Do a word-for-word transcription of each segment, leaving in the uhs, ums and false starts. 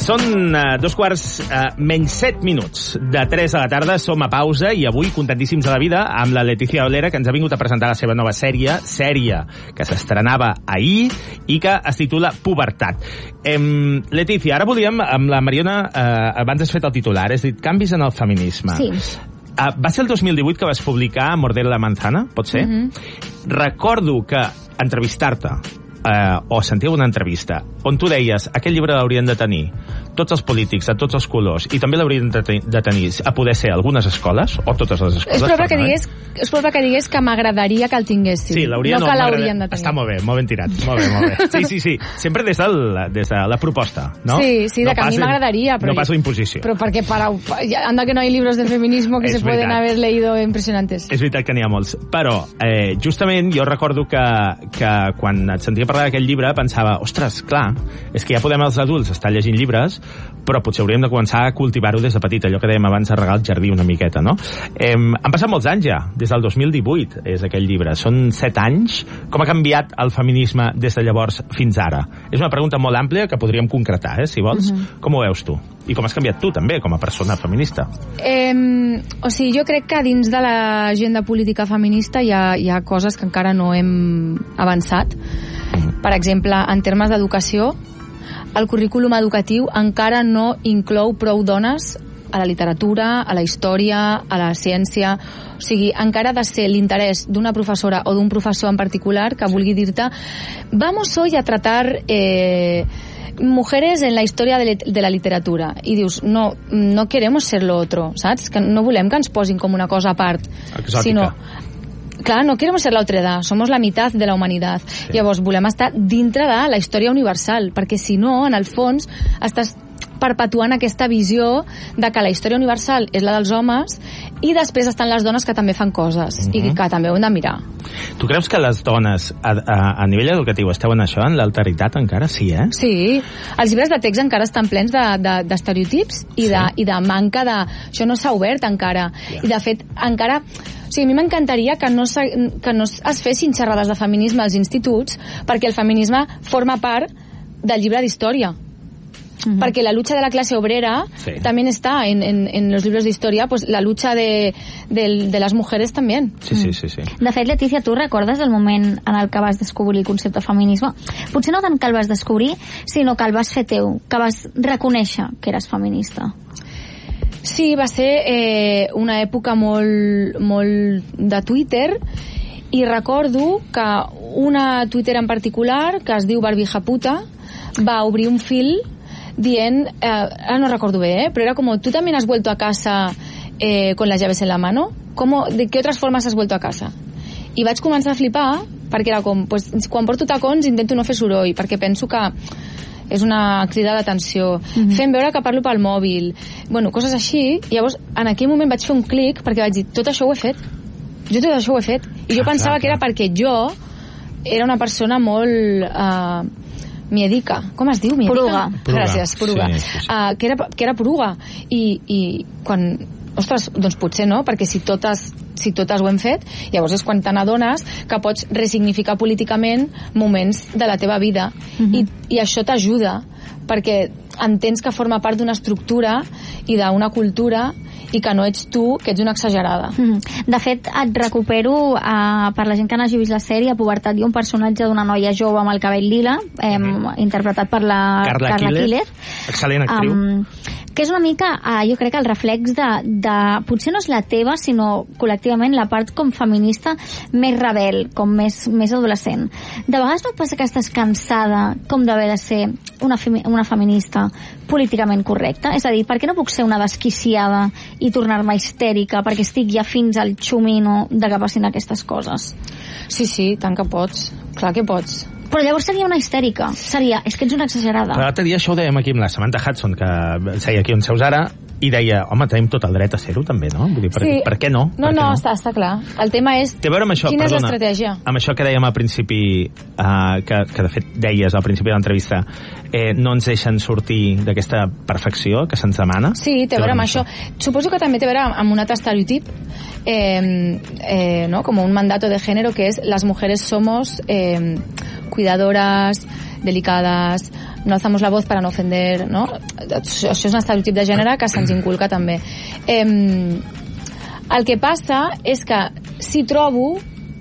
Són uh, dos quarts uh, menys set minuts de tres de la tarda, som a pausa i avui contentíssims de la vida amb la Letícia Olera, que ens ha vingut a presentar la seva nova sèrie, sèrie que s'estrenava ahir i que es titula Pubertat. Em, Letícia, ara volíem, amb la Mariona, uh, abans has fet el titular, has dit canvis en el feminisme. Sí. Uh, va ser el dos mil divuit que vas publicar Morder la manzana, pot ser? Mm-hmm. Recordo que entrevistar-te Uh, o sentia una entrevista on tu deies, aquest llibre l'haurien de tenir tots els polítics, de tots els colors, i també l'haurien de, de tenir a poder ser algunes escoles, o totes les escoles. És probable que digués, és probable que digués que m'agradaria que el tinguessin, sí, no, no que l'haurien de tenir. Està molt bé, molt ben tirat, molt bé, molt bé. Sí, sí, sí, sempre des, del, des de la proposta, no? Sí, sí, de no que a mi m'agradaria, però... No pas la imposició. Però perquè para, anda que no hay libros de feminismo que es se veritat. Pueden haber leído impresionantes. És veritat que n'hi ha molts, però eh, justament jo recordo que, que quan et sentia parlar d'aquell llibre pensava, ostres, clar, és que ja podem els adults estar llegint llibres, però potser hauríem de començar a cultivar-ho des de petit, allò que dèiem abans, a regar el jardí una miqueta, no? Eh, han passat molts anys ja, des del dos mil divuit és aquell llibre, són set anys. Com ha canviat el feminisme des de llavors fins ara? És una pregunta molt àmplia que podríem concretar, eh, si vols. Uh-huh. Com ho veus tu? I com has canviat tu també, com a persona feminista? Eh, o sigui, jo crec que dins de l'agenda política feminista hi ha, hi ha coses que encara no hem avançat. Per exemple, en termes d'educació, el currículum educatiu encara no inclou prou dones a la literatura, a la història, a la ciència. O sigui, encara ha de ser l'interès d'una professora o d'un professor en particular que vulgui dir-te vamos hoy a tratar eh, mujeres en la història de, de la literatura. I dius, no, no queremos ser lo otro, saps? Que no volem que ens posin com una cosa a part. Exòtica. Sinó, clar, no queremos ser la otredad, somos la mitad de la humanidad. Sí. Llavors volem estar dintre de la història universal, perquè si no, en el fons, estàs perpetuant aquesta visió de que la història universal és la dels homes i després estan les dones que també fan coses uh-huh. i que també ho hem de mirar. Tu creus que les dones a, a, a nivell educatiu esteu en això, en l'alteritat encara? Sí, eh? Sí. Els llibres de text encara estan plens d'estereotips de, de, i, sí. de, i de manca de... Això no s'ha obert encara. Yeah. I de fet, encara... O sigui, a mi m'encantaria que no, que no es fessin xerrades de feminisme als instituts perquè el feminisme forma part del llibre d'història. Uh-huh. Perquè la lucha de la clase obrera sí. también está en, en, en los libros de historia, pues la lucha de, de, de las mujeres también. Sí, sí, sí, sí. De fet, Letícia, tu recordes el moment en el que vas descobrir el concepte de feminisme? Potser no tant que el vas descobrir, sinó que el vas fer teu, que vas reconèixer que eres feminista. Sí, va ser eh, una època molt, molt de Twitter, i recordo que una Twitter en particular, que es diu Barbija Puta, va obrir un fil dient, eh, ara no recordo bé, eh, però era com, ¿tú también has vuelto a casa eh, con las llaves en la mano? ¿Cómo, ¿De qué otras formas has vuelto a casa? I vaig començar a flipar, perquè era com, pues, quan porto tacons intento no fer soroll, perquè penso que és una crida d'atenció. Mm-hmm. Fem veure que parlo pel mòbil. Bueno, coses així. I llavors, en aquell moment vaig fer un clic perquè vaig dir, tot això ho he fet. Jo tot això ho he fet. I jo ah, pensava clar, que era clar. Perquè jo era una persona molt... Uh, miedica. Com es diu? Miedica? Poruga. Poruga. Gràcies, poruga. Sí, sí, sí. Uh, que, era, que era poruga. I, i quan... Ostres, doncs potser no, perquè si totes, si totes ho hem fet, llavors és quan te n'adones que pots resignificar políticament moments de la teva vida. Mm-hmm. I, i això t'ajuda, perquè entens que forma part d'una estructura i d'una cultura i que no ets tu, que ets una exagerada. Mm-hmm. De fet, et recupero, eh, per la gent que n'hagi vist la sèrie, a Pubertat hi ha un personatge d'una noia jove amb el cabell lila, eh, mm-hmm. interpretat per la Carla, Carla Killer. Excel·lent actriu. Um, que és una mica, eh, jo crec que el reflex de, de... Potser no és la teva, sinó col·lectivament la part com feminista més rebel, com més, més adolescent. De vegades no et passa que estàs cansada com d'haver de ser una, femi una feminista políticament correcta? És a dir, per què no puc ser una desquiciada i tornar-me histèrica perquè estic ja fins al xumino de que passin aquestes coses? Sí, sí, tant que pots. Clar que pots. Però llavors seria una histèrica. Seria, és que ets una exagerada. Però l'altre dia això ho dèiem aquí amb la Samantha Hudson, que seia aquí on seus ara, i deia, home, tenim tot el dret a ser-ho també, no? Vull dir, per, sí. per què no? No, per no, no, està, està clar. El tema és, té a veure amb això, quina perdona, és l'estratègia? Amb això que dèiem al principi, uh, que, que de fet deies al principi de l'entrevista, eh, no ens deixen sortir d'aquesta perfecció que se'ns demana? Sí, té a veure amb això. això. Suposo que també té a veure amb un altre estereotip, eh, eh, ¿no? Como un mandato de género, que es las mujeres somos eh, cuidadoras, delicadas, no alzamos la voz para no ofender, no? Això és un estereotip de gènere que se'ns inculca també. Eh, el que passa és que si trobo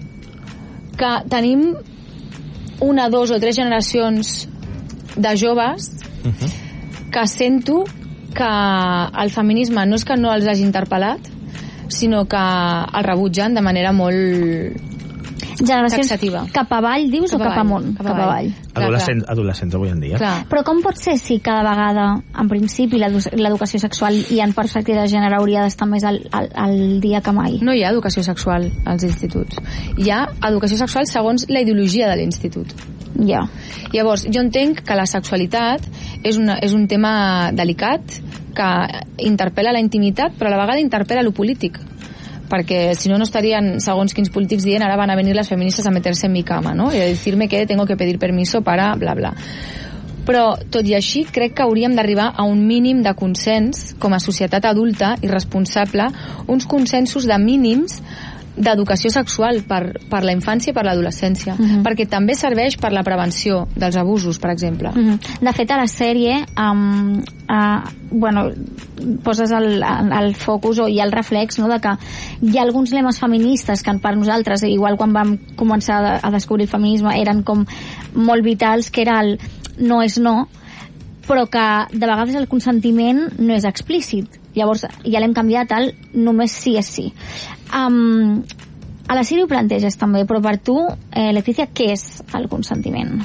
que tenim una, dos o tres generacions de joves uh-huh. que sento que el feminisme no és que no els hagi interpel·lat, sinó que el rebutgen de manera molt generacions taxativa. Cap avall, dius, cap o cap amunt? Cap avall. Adolescents, adolescents avui en dia. Clar. Però com pot ser si cada vegada, en principi, l'educació sexual i en perspectiva de gènere hauria d'estar més al, al, al dia que mai? No hi ha educació sexual als instituts. Hi ha educació sexual segons la ideologia de l'institut. Ja. Llavors, jo entenc que la sexualitat és, una, és un tema delicat que interpel·la la intimitat, però a la vegada interpel·la lo polític, perquè si no no estarien segons quins polítics dient ara van a venir les feministes a meterse en mi cama, ¿no? Y a decirme que tengo que pedir permiso para bla bla. Però tot i així crec que hauríem d'arribar a un mínim de consens com a societat adulta i responsable, uns consensos de mínims d'educació sexual per, per la infància i per l'adolescència, uh-huh. perquè també serveix per la prevenció dels abusos, per exemple. Uh-huh. De fet, a la sèrie um, uh, bueno, poses el, el focus o hi ha el reflex, no?, de que hi ha alguns lemes feministes que per nosaltres, igual quan vam començar a, a descobrir el feminisme, eren com molt vitals, que era el no és no, però que de vegades el consentiment no és explícit. Llavors ja l'hem canviat al només sí és sí. Um, a la sèrie ho planteges també, però per tu, eh, Leticia, què és el consentiment?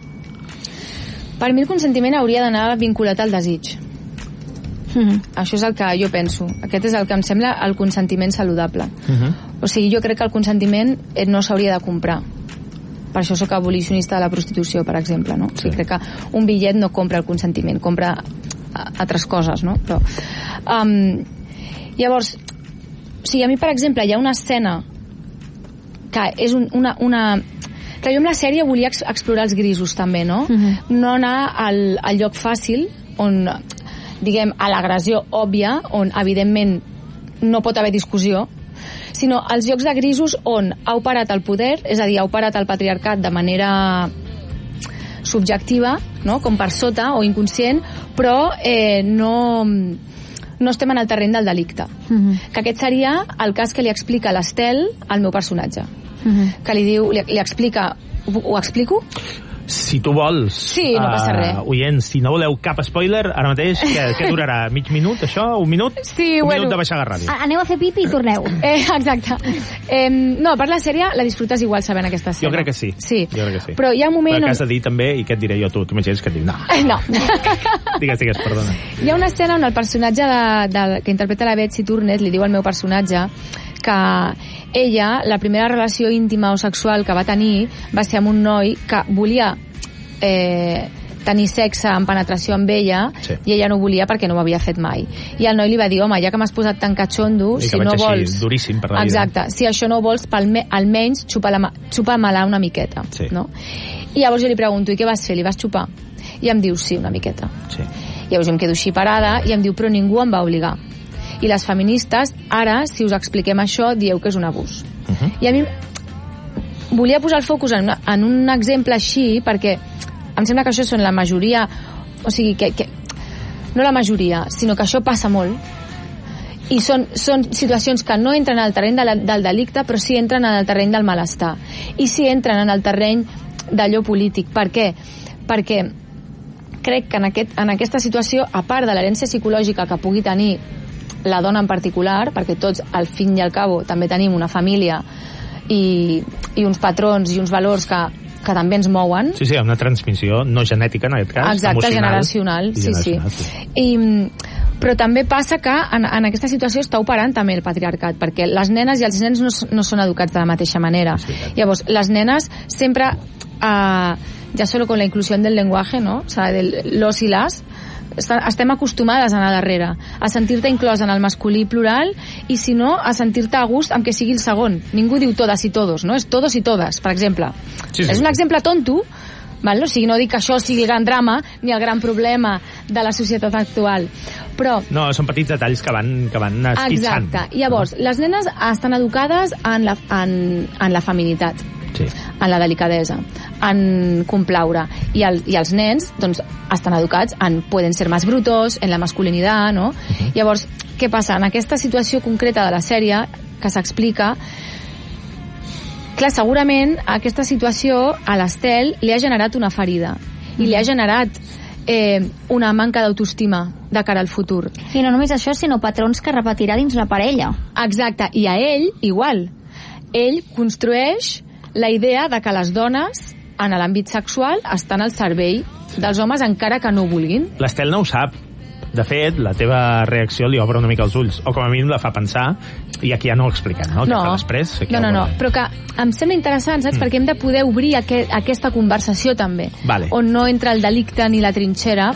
Per mi el consentiment hauria d'anar vinculat al desig. Mm-hmm. Això és el que jo penso. Aquest és el que em sembla el consentiment saludable. Mm-hmm. O sigui, jo crec que el consentiment no s'hauria de comprar. Per això sóc abolicionista de la prostitució, per exemple, no? Sí. O sigui, crec que un bitllet no compra el consentiment, compra altres coses, no? Però, um, llavors, o sigui, a mi, per exemple, hi ha una escena que és un, una, una... que jo amb la sèrie volia ex explorar els grisos també, no? Uh-huh. No anar al, al lloc fàcil, on, diguem, a l'agressió òbvia, on, evidentment, no pot haver discussió, sinó als llocs de grisos on ha operat el poder, és a dir, ha operat el patriarcat de manera subjectiva, no? Com per sota o inconscient, però eh, no, no estem en el terreny del delicte. Uh-huh. Que aquest seria el cas que li explica l'Estel al meu personatge. Uh-huh. Que li diu, li, li explica... Ho, ho explico? Si tu vols, sí, no passa res. Uh, oients, si no voleu cap spoiler, ara mateix, què, què durarà? Mig minut, això? Un minut? Sí, un bueno. minut de baixar la ràdio. Aneu a fer pipi i torneu. Eh, exacte. Eh, no, per la sèrie la disfrutes igual sabent aquesta escena. Jo crec que sí. Sí. Jo crec que sí. Però hi ha un moment... Però que has de dir també, i què et diré jo, tu, tu m'imagines que et dic, no. Eh, no. digues, digues, perdona. Hi ha una escena on el personatge de, de, que interpreta la Betsy Turner li diu al meu personatge que ella, la primera relació íntima o sexual que va tenir va ser amb un noi que volia eh, tenir sexe en penetració amb ella, sí. I ella no volia perquè no ho havia fet mai. I el noi li va dir, home, ja que m'has posat tan catxondo, si no vols... Així, duríssim per la vida. Exacte, si això no vols, me... almenys xupa-me-la xupa una miqueta. Sí. No? I llavors jo li pregunto, i què vas fer? Li vas xupar? I em diu, sí, una miqueta. Sí. I llavors jo em quedo així parada i em diu, però ningú em va obligar. I les feministes, ara, si us expliquem això, dieu que és un abús. Uh-huh. I a mi volia posar el focus en, una, en un exemple així perquè em sembla que això són la majoria, o sigui, que, que no la majoria, sinó que això passa molt i són, són situacions que no entren al terreny de la, del delicte, però sí entren en el terreny del malestar i sí entren en el terreny d'allò polític. Per què? Perquè crec que en, aquest, en aquesta situació, a part de l'herència psicològica que pugui tenir la dona en particular, perquè tots al fin i al cabo també tenim una família i, i uns patrons i uns valors que, que també ens mouen. Sí, sí, una transmissió no genètica en aquest cas. Exacte, generacional, sí, generacional, sí. sí. I, però també passa que en, en aquesta situació està operant també el patriarcat, perquè les nenes i els nens no, no són educats de la mateixa manera. Sí, llavors, les nenes sempre, eh, ja solo con la inclusión del lenguaje, ¿no? O sea, del los y las, estem acostumades a anar darrere, a sentir-te inclòs en el masculí plural i si no, a sentir-te a gust amb que sigui el segon. Ningú diu todas i todos, no? És todos i todes, per exemple. Sí, sí. És un exemple tonto, val? O sigui, no dic que això sigui el gran drama ni el gran problema de la societat actual, però... No, són petits detalls que van, que van esquitzant. Exacte. I llavors, les nenes estan educades en la, en, en la feminitat. Sí. en la delicadesa, en complaure, i, el, i els nens doncs, estan educats en poden ser més brutos, en la masculinitat, no? Uh-huh. Llavors, què passa? En aquesta situació concreta de la sèrie que s'explica, clar, segurament aquesta situació a l'Estel li ha generat una ferida i li ha generat eh, una manca d'autoestima de cara al futur. I no només això, sinó patrons que repetirà dins la parella. Exacte, i a ell igual. Ell construeix la idea de que les dones en l'àmbit sexual estan al servei dels homes encara que no ho vulguin. L'Estel no ho sap. De fet, la teva reacció li obre una mica els ulls, o com a mínim la fa pensar, i aquí ja no ho expliquem, no? El no, que fa després, aquí no, no, no, però que em sembla interessant, saps? Mm. Perquè hem de poder obrir aqu aquesta conversació també, vale. On no entra el delicte ni la trinxera,